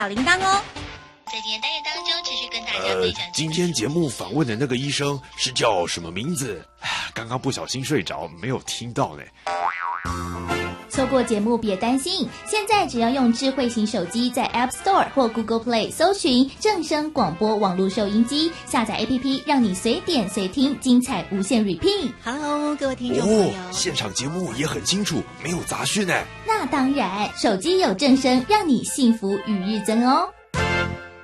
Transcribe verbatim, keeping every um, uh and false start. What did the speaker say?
小铃铛哦。 在今天单元当中，持续跟大家分享、 呃。今天节目访问的那个医生是叫什么名字？刚刚不小心睡着，没有听到呢。 错过节目别担心，现在只要用智慧型手机在 App Store 或 Google Play 搜寻正声广播网络收音机，下载 A P P， 让你随点随听，精彩无限 repeat。 Hello， 各位听众朋友， 哦，现场节目也很清楚，没有杂讯呢。 那当然，手机有正声，让你幸福与日增哦。